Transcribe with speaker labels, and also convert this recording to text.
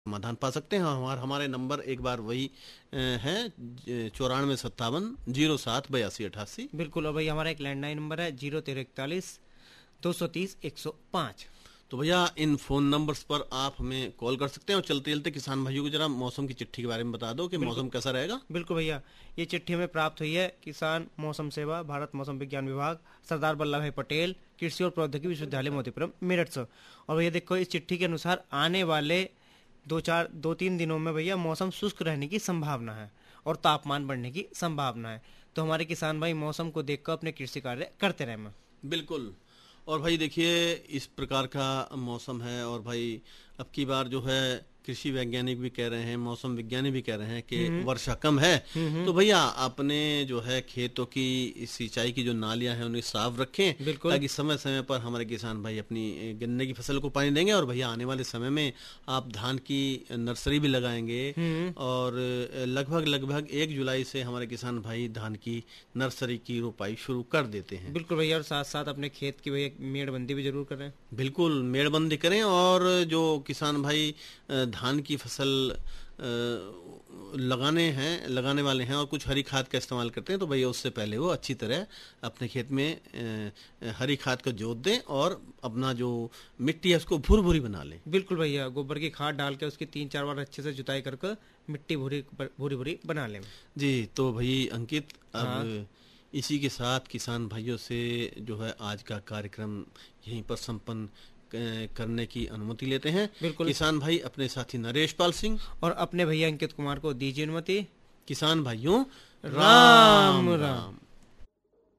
Speaker 1: समाधान पा सकते हैं। हमारे नंबर एक बार वही है 9457078288।
Speaker 2: बिल्कुल। और भैया हमारा एक लैंडलाइन नंबर है 01341 230 105।
Speaker 1: तो भैया इन फोन नंबर्स पर आप हमें कॉल कर सकते हैं। और चलते चलते किसान भाइयों को जरा मौसम की चिट्ठी के बारे में बता दो कि मौसम कैसा रहेगा।
Speaker 2: बिल्कुल भैया, ये चिट्ठी हमें प्राप्त हुई है किसान मौसम सेवा, भारत मौसम विज्ञान विभाग, सरदार वल्लभ भाई पटेल कृषि और प्रौद्योगिकी विश्वविद्यालय मोतीपुरम, मेरठ से। और भैया देखो, इस चिट्ठी के अनुसार आने वाले 2-3 दिनों में भैया मौसम शुष्क रहने की संभावना है और तापमान बढ़ने की संभावना है। तो हमारे किसान भाई मौसम को देखकर अपने कृषि कार्य करते रहे।
Speaker 1: बिल्कुल। और भाई देखिए, इस प्रकार का मौसम है। और भाई अब की बार जो है कृषि वैज्ञानिक भी कह रहे हैं, मौसम विज्ञानी भी कह रहे हैं कि वर्षा कम है। तो भैया अपने जो है खेतों की सिंचाई की जो नालियां हैं उन्हें साफ रखें, ताकि समय समय पर हमारे किसान भाई अपनी गन्ने की फसल को पानी देंगे। और भैया आने वाले समय में आप धान की नर्सरी भी लगाएंगे और लगभग 1 जुलाई से हमारे किसान भाई धान की नर्सरी की रोपाई शुरू कर देते हैं।
Speaker 2: बिल्कुल भैया, और साथ साथ अपने खेत की भैया मेड़बंदी भी जरूर करें।
Speaker 1: बिल्कुल, मेड़बंदी करें। और जो किसान भाई धान की फसल लगाने वाले हैं और कुछ हरी खाद का इस्तेमाल करते हैं, तो भैया उससे पहले वो अच्छी तरह अपने खेत में हरी खाद को जोत दें और अपना जो मिट्टी है उसको भुरभुरी बना लें।
Speaker 2: बिल्कुल भैया, गोबर की खाद डाल के उसकी 3-4 बार अच्छे से जुताई करके मिट्टी भूरी बना लें।
Speaker 1: जी, तो भाई अंकित, अब इसी के साथ किसान भाइयों से जो है आज का कार्यक्रम यहीं पर संपन्न करने की अनुमति लेते हैं।
Speaker 2: बिल्कुल।
Speaker 1: किसान भाई अपने साथी नरेश पाल सिंह
Speaker 2: और अपने भैया अंकित कुमार को दीजिए अनुमति।
Speaker 1: किसान भाइयों,
Speaker 2: राम राम।